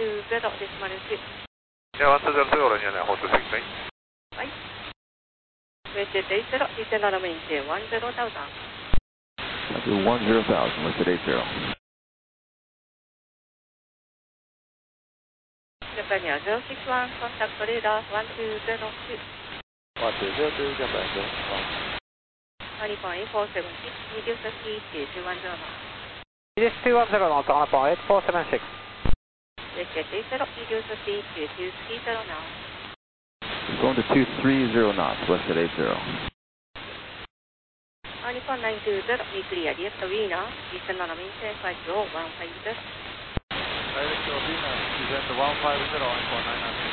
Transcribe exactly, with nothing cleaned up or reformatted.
ゼロデシマルいち。 じゃあ、ワンツーゼロゼロオレンジャーホールセクション。 はい。ウェッジデイゼロ、リセナラメインテワンゼロタウザン。 one zero thousand, listed eight zero. Japan zero six one, contact radar one two zero two. one two zero two, Japan zero six one. Nippon eight four seven six, reduce the speed to two one zero knots. Reduce two one zero knots on Nippon eight four seven six. Westjet eight zero, reduce the speed to two three zero knots. Going to two three zero knots, listed eight zero. Nippon nine two zero, we clear the Vienna, descend on a maintain five zero one five zero. Direct to Vienna, descend to one five zero, Nippon nine nine.